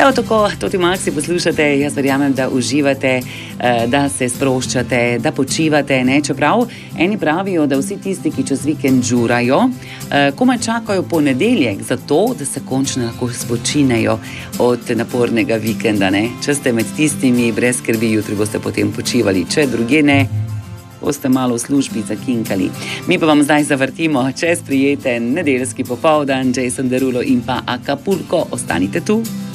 Evo tako, Toti Maxi poslušate, jaz verjamem, da uživate, da se sproščate, da počivate, ne? Čeprav eni pravijo, da vsi tisti, ki čez vikend žurajo, komaj čakajo ponedeljek za to, da se končno lahko spočinejo od napornega vikenda, ne? Če ste med tistimi brez skrbi, jutri boste potem počivali, če druge ne, boste malo v službi zakinkali. Mi pa vam zdaj zavrtimo čez prijeten nedeljski popoldan, Jason Derulo in pa Acapulco. Ostanite tu.